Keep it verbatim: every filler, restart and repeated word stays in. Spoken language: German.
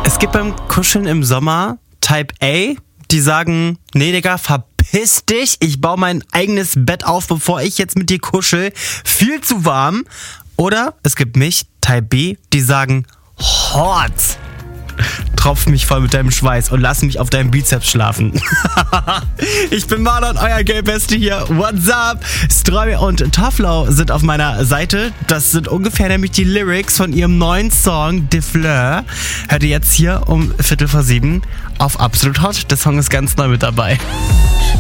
Es gibt beim Kuscheln im Sommer Type A, die sagen, nee Digga, verpiss dich, ich baue mein eigenes Bett auf, bevor ich jetzt mit dir kuschel, viel zu warm. Oder es gibt mich, Type B, die sagen, hot, tropf mich voll mit deinem Schweiß und lass mich auf deinem Bizeps schlafen. Ich bin Marlon, euer Gay-Beste hier. What's up? Sträumi und Taflau sind auf meiner Seite. Das sind ungefähr nämlich die Lyrics von ihrem neuen Song De Fleur. Hört ihr jetzt hier um Viertel vor sieben auf Absolut Hot. Der Song ist ganz neu mit dabei.